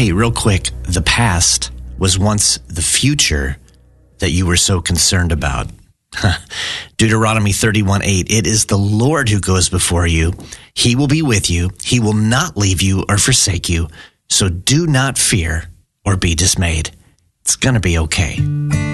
Hey, real quick, the past was once the future that you were so concerned about. Deuteronomy 31:8, it is the Lord who goes before you. He will be with you. He will not leave you or forsake you. So do not fear or be dismayed. It's going to be okay.